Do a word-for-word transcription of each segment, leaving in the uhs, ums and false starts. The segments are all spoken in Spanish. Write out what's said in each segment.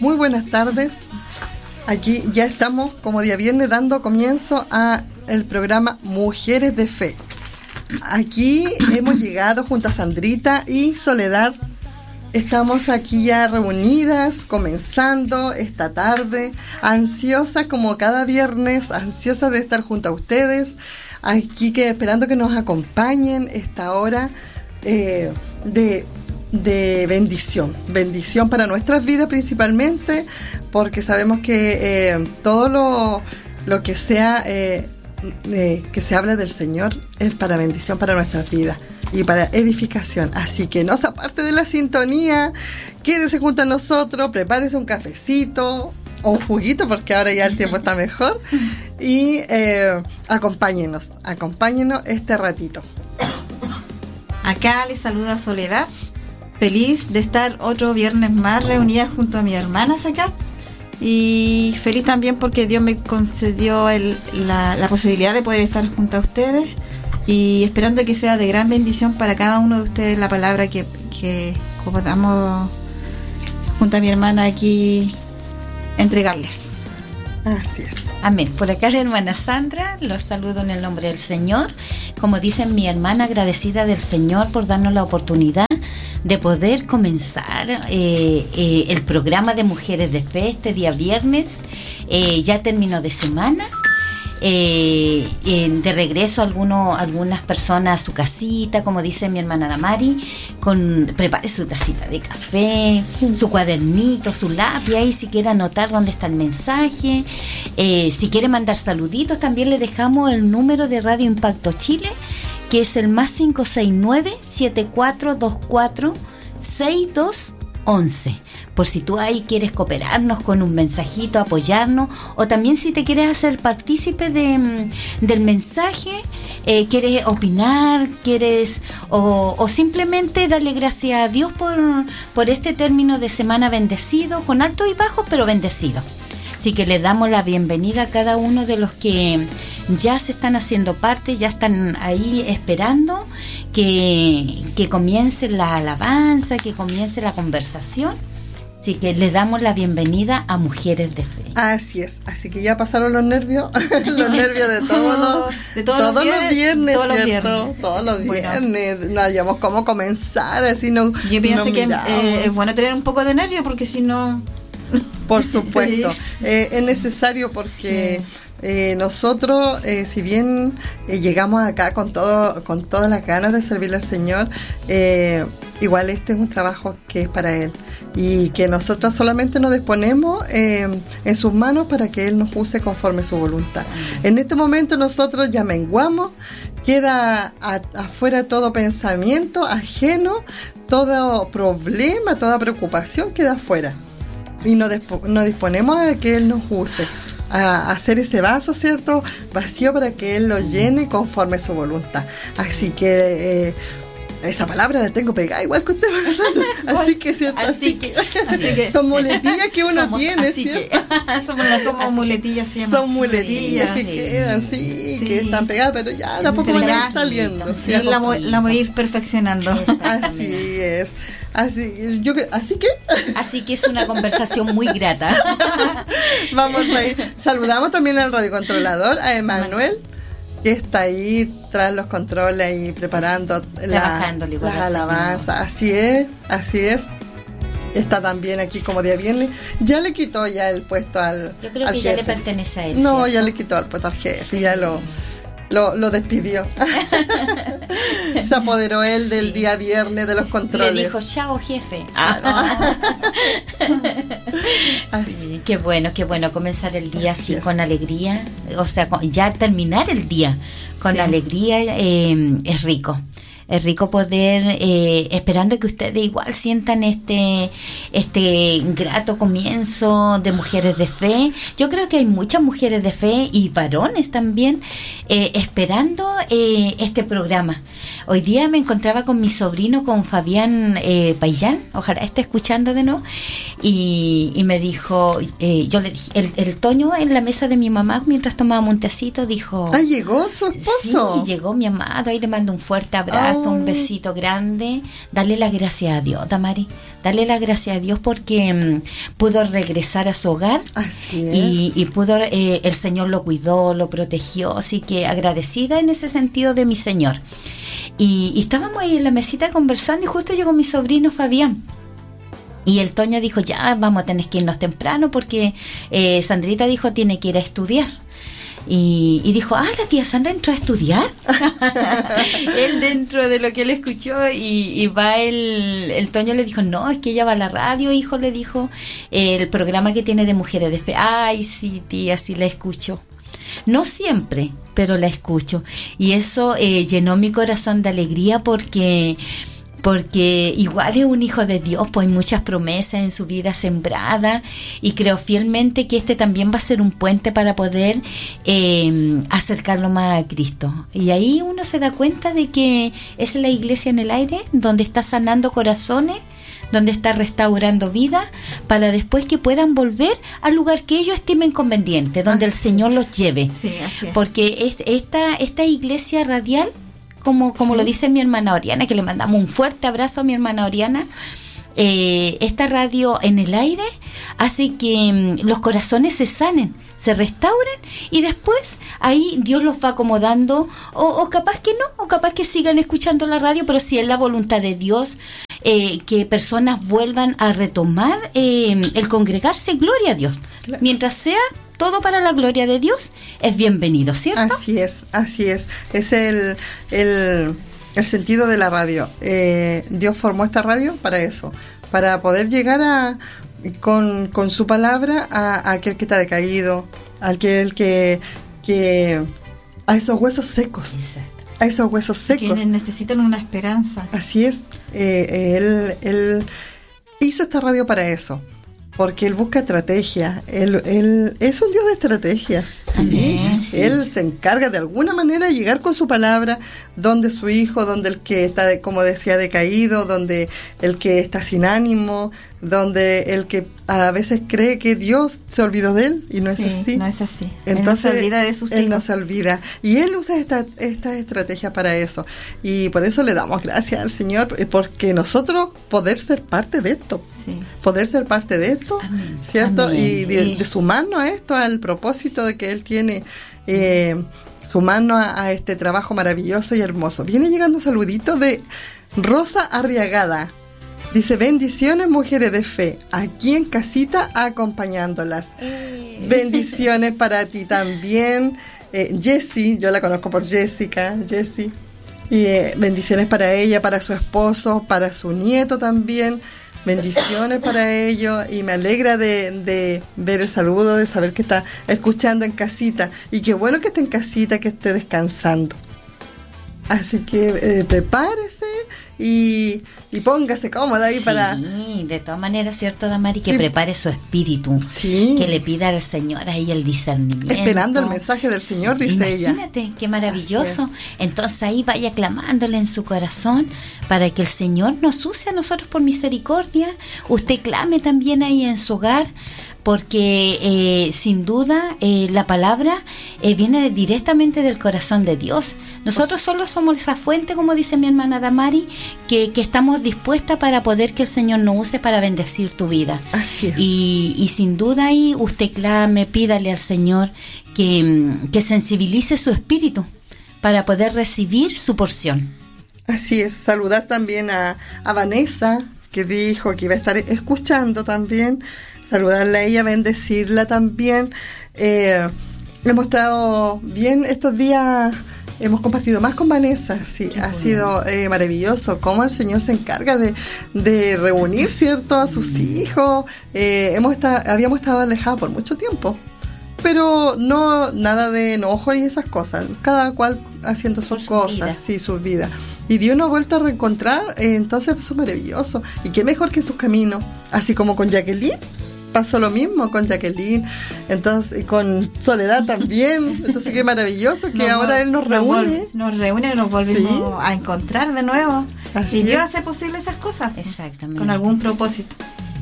muy buenas tardes. Aquí ya estamos, como día viernes, dando comienzo a el programa Mujeres de Fe. Aquí hemos llegado junto a Sandrita y Soledad. Estamos aquí ya reunidas, comenzando esta tarde, ansiosas como cada viernes, ansiosas de estar junto a ustedes, aquí que esperando que nos acompañen esta hora eh, de, de bendición, bendición para nuestras vidas principalmente, porque sabemos que eh, todo lo, lo que sea eh, eh, que se hable del Señor es para bendición para nuestras vidas y para edificación. Así que no se aparte de la sintonía, quédese junto a nosotros, prepárese un cafecito o un juguito, porque ahora ya el tiempo está mejor, y eh, acompáñenos, acompáñenos este ratito. Acá les saluda Soledad, feliz de estar otro viernes más reunidas junto a mis hermanas acá, y feliz también porque Dios me concedió el, la, la posibilidad de poder estar junto a ustedes, y esperando que sea de gran bendición para cada uno de ustedes la palabra que, que como estamos junto a mi hermana aquí entregarles. Así es. Amén. Por acá la hermana Sandra, los saludo en el nombre del Señor. Como dicen mi hermana, agradecida del Señor por darnos la oportunidad de poder comenzar eh, eh, el programa de Mujeres de Fe este día viernes. Eh, ya terminó de semana. Eh, eh, de regreso alguno, algunas personas a su casita, como dice mi hermana Damari, con prepare su tacita de café, mm. su cuadernito, su lápiz, ahí si quiere anotar dónde está el mensaje, eh, si quiere mandar saluditos, también le dejamos el número de Radio Impacto Chile, que es el más cinco seis nueve, siete cuatro dos cuatro, seis dos once, por si tú ahí quieres cooperarnos con un mensajito, apoyarnos, o también si te quieres hacer partícipe de, del mensaje, eh, quieres opinar, quieres o, o simplemente darle gracias a Dios por, por este término de semana bendecido, con altos y bajos, pero bendecido. Así que les damos la bienvenida a cada uno de los que ya se están haciendo parte, ya están ahí esperando que, que comience la alabanza, que comience la conversación. Así que les damos la bienvenida a Mujeres de Fe. Así es, así que ya pasaron los nervios, los nervios de todos los, de todos todos los viernes, los viernes, todos los ¿cierto? viernes. Todos los Bueno. viernes, no sabíamos cómo comenzar, así no. Yo pienso no que miramos. eh, es bueno tener un poco de nervio, porque si no... Por supuesto, eh, es necesario porque sí. eh, nosotros, eh, si bien eh, llegamos acá con todo, con todas las ganas de servirle al Señor, eh, igual este es un trabajo que es para Él y que nosotros solamente nos disponemos eh, en sus manos para que Él nos use conforme su voluntad. En este momento nosotros ya menguamos, queda a, afuera todo pensamiento ajeno, todo problema, toda preocupación queda afuera. Y nos, disp- nos disponemos a que Él nos use, a hacer ese vaso, ¿cierto? Vacío para que Él lo llene conforme su voluntad. Así que eh, esa palabra la tengo pegada igual que usted, así que cierto, así, así que, así que son muletillas que uno somos, tiene, así ¿cierto? Que, somos las somos así muletillas siempre. Son muletillas sí, que sí. quedan, sí, sí, que están pegadas, pero ya tampoco van a ir saliendo. Sí, la, voy, la voy a ir perfeccionando. Así es. Así, yo, así que así que es una conversación muy grata. Vamos a ir. Saludamos también al radiocontrolador, a Emanuel, que está ahí tras los controles ahí preparando la, las alabanzas. Así es, así es. Está también aquí como día viernes. Ya le quitó ya el puesto al Yo creo al que jefe. Ya le pertenece a él. No, ¿cierto? ya le quitó el puesto al jefe, sí. Ya lo Lo, lo despidió. Se apoderó él del sí. día viernes de los controles. Le dijo, chao, jefe. Ah, no. Sí, qué bueno, qué bueno comenzar el día así, así con alegría. O sea, con, ya terminar el día con sí. alegría eh, es rico. Es rico poder, eh, esperando que ustedes igual sientan este este grato comienzo de Mujeres de Fe. Yo creo que hay muchas mujeres de fe y varones también eh, esperando eh, este programa. Hoy día me encontraba con mi sobrino, con Fabián eh, Payán, ojalá esté escuchando de nuevo, Y, y me dijo, eh, yo le dije, el, el Toño en la mesa de mi mamá, mientras tomábamos un tecito, dijo... Ah, ¿llegó su esposo? Sí, llegó mi amado, ahí le mando un fuerte abrazo, oh. un besito grande. Dale las gracias a Dios, Damari, dale las gracias a Dios porque um, pudo regresar a su hogar. Así es. Y, y pudo, eh, el Señor lo cuidó, lo protegió, así que agradecida en ese sentido de mi Señor. Y, y estábamos ahí en la mesita conversando y justo llegó mi sobrino Fabián. Y el Toño dijo, ya vamos a tener que irnos temprano porque eh, Sandrita dijo tiene que ir a estudiar. Y, y dijo, ah, la tía Sandra entró a estudiar. Él dentro de lo que él escuchó y, y va el, el Toño le dijo, no, es que ella va a la radio, hijo, le dijo, eh, el programa que tiene de Mujeres de Fe. Ay, sí, tía, sí la escucho. No siempre, pero la escucho. Y eso eh, llenó mi corazón de alegría porque... porque igual es un hijo de Dios, pues hay muchas promesas en su vida sembrada y creo fielmente que este también va a ser un puente para poder eh, acercarlo más a Cristo. Y ahí uno se da cuenta de que es la iglesia en el aire donde está sanando corazones, donde está restaurando vida, para después que puedan volver al lugar que ellos estimen conveniente, donde el Señor los lleve. Sí, así es. Porque es, esta, esta iglesia radial, como, como sí. lo dice mi hermana Oriana, que le mandamos un fuerte abrazo a mi hermana Oriana, eh, esta radio en el aire hace que mm, los corazones se sanen, se restauren y después ahí Dios los va acomodando o, o capaz que no, o capaz que sigan escuchando la radio, pero si es la voluntad de Dios eh, que personas vuelvan a retomar eh, el congregarse, gloria a Dios, claro. Mientras sea todo para la gloria de Dios, es bienvenido, ¿cierto? Así es, así es. Es el, el, el sentido de la radio. Eh, Dios formó esta radio para eso, para poder llegar a con, con su palabra a, a aquel que está decaído, a aquel que, que a esos huesos secos. Exacto. A esos huesos secos. Quienes necesitan una esperanza. Así es. Eh, él, él hizo esta radio para eso. Porque él busca estrategia, él, él es un Dios de estrategias, ¿sí? Sí. Él se encarga de alguna manera de llegar con su palabra donde su hijo, donde el que está, como decía, decaído, donde el que está sin ánimo, donde el que a veces cree que Dios se olvidó de él y no es sí, así. no es así. Entonces, él no se olvida de sus hijos. Él no se olvida. Y él usa esta, esta estrategia para eso. Y por eso le damos gracias al Señor, porque nosotros poder ser parte de esto, sí. poder ser parte de esto, amén, ¿cierto? Amén. Y de, de sumarnos a esto, al propósito de que Él tiene, eh, sumarnos a, a este trabajo maravilloso y hermoso. Viene llegando un saludito de Rosa Arriagada. Dice, bendiciones mujeres de fe, aquí en casita acompañándolas. Eh. Bendiciones para ti también. Eh, Jessie, yo la conozco por Jessica, Jessie. Y eh, bendiciones para ella, para su esposo, para su nieto también. Bendiciones para ellos y me alegra de, de ver el saludo, de saber que está escuchando en casita. Y qué bueno que esté en casita, que esté descansando. Así que eh, prepárese y, y póngase cómoda ahí sí, para... Sí, de todas maneras, ¿cierto, Damari? Que sí. prepare su espíritu, sí. que le pida al Señor ahí el discernimiento. Esperando el mensaje del Señor, dice Imagínate, ella. Imagínate, qué maravilloso. Entonces ahí vaya clamándole en su corazón para que el Señor nos use a nosotros por misericordia. Usted clame también ahí en su hogar, porque eh, sin duda eh, la palabra eh, viene directamente del corazón de Dios. Nosotros solo somos esa fuente, como dice mi hermana Damari, que, que estamos dispuestas para poder que el Señor nos use para bendecir tu vida. Así es. Y, y sin duda ahí usted clame, pídale al Señor que, que sensibilice su espíritu para poder recibir su porción. Así es. Saludar también a, a Vanessa, que dijo que iba a estar escuchando también. Saludarla a ella, bendecirla también. Eh, hemos estado bien estos días, hemos compartido más con Vanessa, sí, Qué ha bueno. sido eh, maravilloso cómo el Señor se encarga de, de reunir, ¿cierto?, a sus hijos. Eh, hemos estado, habíamos estado alejados por mucho tiempo, pero no nada de enojo y esas cosas, cada cual haciendo sus por cosas, su vida. sí, sus vidas. Y Dios nos ha vuelto a reencontrar, eh, entonces eso es maravilloso. Y qué mejor que sus caminos, así como con Jacqueline. Pasó lo mismo con Jacqueline, entonces y con Soledad también, entonces qué maravilloso que nos, ahora él nos reúne. Nos reúne y nos volvemos sí. a encontrar de nuevo. Así y Dios es. hace posible esas cosas. Exactamente. Con algún propósito.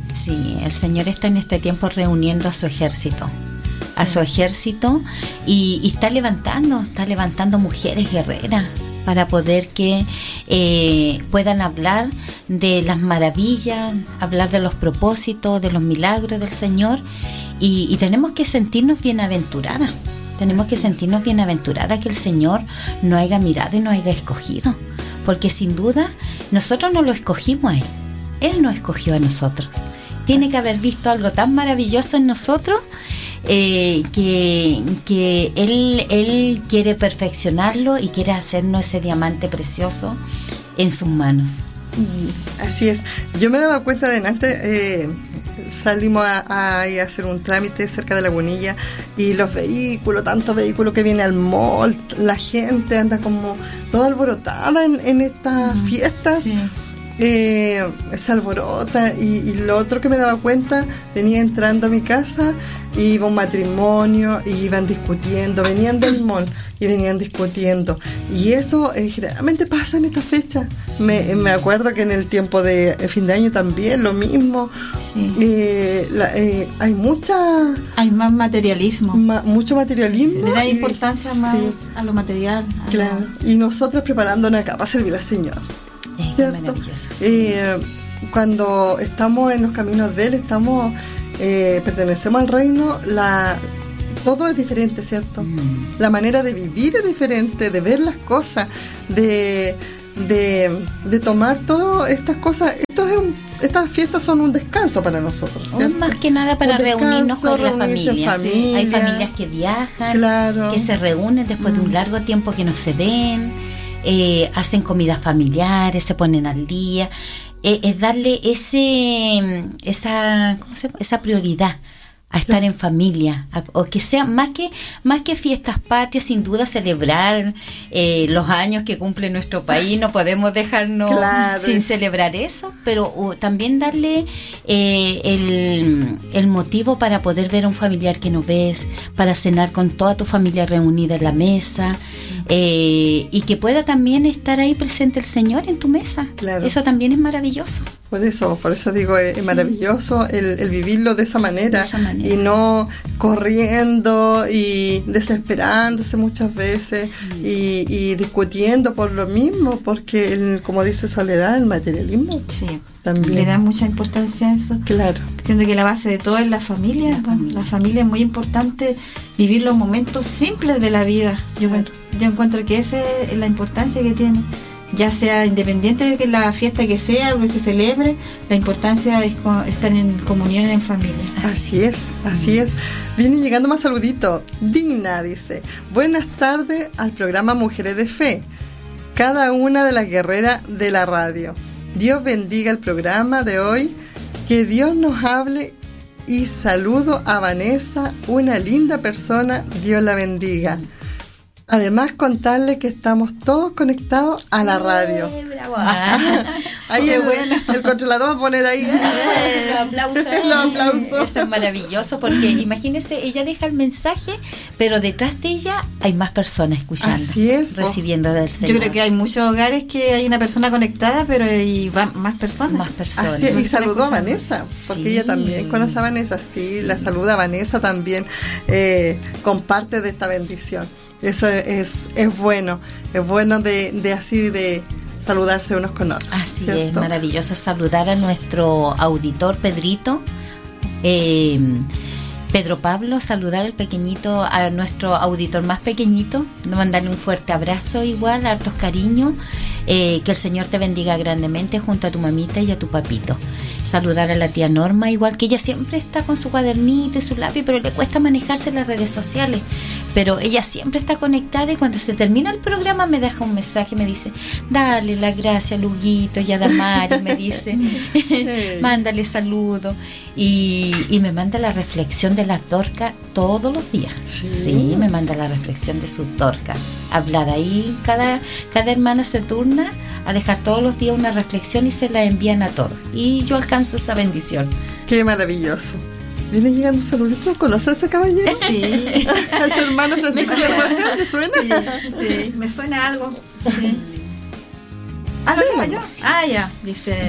Sí, el Señor está en este tiempo reuniendo a su ejército, a su ejército y, y está levantando, está levantando mujeres guerreras para poder que eh, puedan hablar de las maravillas, hablar de los propósitos, de los milagros del Señor y, y tenemos que sentirnos bienaventuradas, tenemos Así que sentirnos es. bienaventuradas que el Señor nos haya mirado y nos haya escogido, porque sin duda nosotros no lo escogimos a Él, Él nos escogió a nosotros. Tiene que haber visto algo tan maravilloso en nosotros eh, que, que él, él quiere perfeccionarlo y quiere hacernos ese diamante precioso en sus manos. Así es. Yo me daba cuenta de antes, eh, salimos a, a, a hacer un trámite cerca de Lagunilla y los vehículos, tantos vehículos que vienen al mall, la gente anda como toda alborotada en, en estas mm, fiestas. Sí. Eh, se alborota y, y lo otro que me daba cuenta, venía entrando a mi casa y iba un matrimonio y iban discutiendo, venían del mall y venían discutiendo y eso eh, generalmente pasa en esta fecha. Me, me acuerdo que en el tiempo de fin de año también lo mismo. Sí. eh, la, eh, hay mucha hay más materialismo, ma, mucho materialismo, le da importancia y, más sí. a lo material a claro lo... y nosotros preparándonos acá para servir al Señor. Es ¿cierto? Sí. Eh, cuando estamos en los caminos de Él, estamos eh, pertenecemos al reino, la, todo es diferente, ¿cierto? Mm. La manera de vivir es diferente, de ver las cosas, de, de, de tomar todas estas cosas. Esto es un, estas fiestas son un descanso para nosotros, ¿cierto? Más que nada para descanso, reunirnos con la familia. familia. ¿Sí? Hay familias que viajan, claro. que se reúnen después mm. de un largo tiempo que no se ven. Eh, hacen comidas familiares, se ponen al día, eh, es darle ese esa ¿cómo se llama? esa prioridad a estar en familia, a, o que sea más que más que fiestas patrias, sin duda celebrar eh, los años que cumple nuestro país, no podemos dejarnos claro. sin celebrar eso, pero uh, también darle eh, el, el motivo para poder ver a un familiar que no ves, para cenar con toda tu familia reunida en la mesa, eh, y que pueda también estar ahí presente el Señor en tu mesa. Claro. Eso también es maravilloso. Por eso, por eso digo, es sí. maravilloso el, el vivirlo de esa manera, de esa manera y no corriendo y desesperándose muchas veces sí. y, y discutiendo por lo mismo, porque el, como dice Soledad, el materialismo sí. también le da mucha importancia a eso. Claro. Siento que la base de todo es la familia. La familia, la familia es muy importante, vivir los momentos simples de la vida. Yo, claro. yo encuentro que esa es la importancia que tiene. Ya sea independiente de que la fiesta que sea o que se celebre, la importancia es estar en comunión en familia. Así es, así es. Viene llegando más saluditos. Digna dice: buenas tardes al programa Mujeres de Fe, cada una de las guerreras de la radio. Dios bendiga el programa de hoy, que Dios nos hable, y saludo a Vanessa, una linda persona, Dios la bendiga. Además, contarle que estamos todos conectados a la radio. Bravo. Ahí el, bueno. el controlador va a poner ahí los aplausos. Los aplausos. Eso es maravilloso, porque imagínense, ella deja el mensaje, pero detrás de ella hay más personas escuchando. Así es. Recibiendo del Señor. Yo creo que hay muchos hogares que hay una persona conectada, pero hay más personas. Más personas. Así, y saludó a Vanessa, porque sí. ella también conoce a Vanessa. Sí, sí. La saluda a Vanessa también. Eh, comparte de esta bendición. Eso es, es bueno, es bueno de, de así de saludarse unos con otros. Así ¿cierto? Es maravilloso saludar a nuestro auditor Pedrito, eh, Pedro Pablo, saludar al pequeñito, a nuestro auditor más pequeñito, mandarle un fuerte abrazo igual, hartos cariños, eh, que el Señor te bendiga grandemente junto a tu mamita y a tu papito. Saludar a la tía Norma, igual que ella siempre está con su cuadernito y su lápiz, pero le cuesta manejarse en las redes sociales, pero ella siempre está conectada, y cuando se termina el programa me deja un mensaje, me dice: dale las gracias a Luguito y a Damari, me dice, mándale saludos, y, y me manda la reflexión de las Dorcas todos los días. Sí. sí, me manda la reflexión de sus Dorcas, hablada ahí, cada, cada hermana se turna a dejar todos los días una reflexión y se la envían a todos, y yo alcanzo esa bendición. Qué maravilloso. Viene llegando un saludito. ¿Conoces a ese caballero? Sí. A su hermano Francisco. ¿Me suena? ¿Te suena? Sí, sí, me suena algo. Sí. Ah, ¿lo leo yo? Ah, ya. Dice: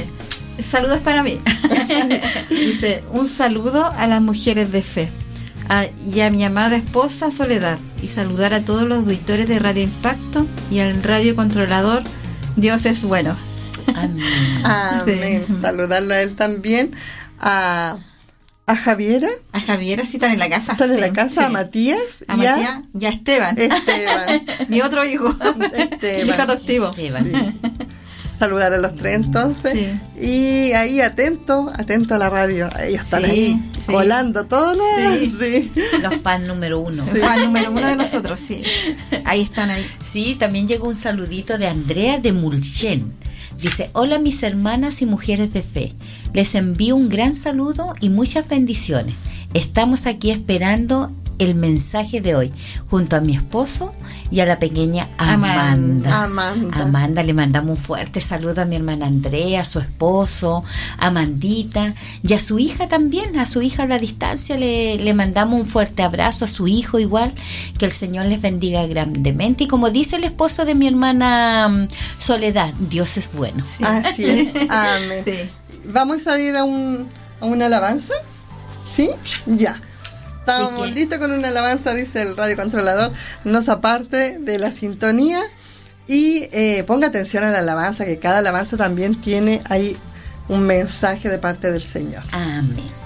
saludos para mí. Dice, un saludo a las mujeres de fe a, y a mi amada esposa Soledad, y saludar a todos los auditores de Radio Impacto y al radio controlador. Dios es bueno. Amén. Amén. Sí. Saludarlo a él también. A, a Javiera. A Javiera, sí, están en la casa. Están en Sí, la casa. sí. A Matías. A y Matías y a Esteban. Esteban. Mi otro hijo. Esteban. Mi hijo adoptivo. Esteban. Sí. Saludar a los tres entonces. Sí. Y ahí atento, atento a la radio. Ellos están Sí, ahí sí. colando todo. ¿No? Sí. Sí. Los fans número uno. El fan número uno de nosotros, sí. Ahí están ahí. Sí, también llegó un saludito de Andrea de Mulchen. Dice, hola mis hermanas y mujeres de fe. Les envío un gran saludo y muchas bendiciones. Estamos aquí esperando el mensaje de hoy, junto a mi esposo y a la pequeña Amanda. Amanda. Amanda, le mandamos un fuerte saludo a mi hermana Andrea, a su esposo, a Amandita, y a su hija también, a su hija a la distancia, le, le mandamos un fuerte abrazo, a su hijo igual, que el Señor les bendiga grandemente. Y como dice el esposo de mi hermana um, Soledad, Dios es bueno. Sí. Así es. Amén. Sí. ¿Vamos a ir a, un, a una alabanza? ¿Sí? Ya. Estábamos que- listos con una alabanza, dice el radio controlador. No se aparte de la sintonía. Y eh, ponga atención a la alabanza, que cada alabanza también tiene ahí un mensaje de parte del Señor. Amén.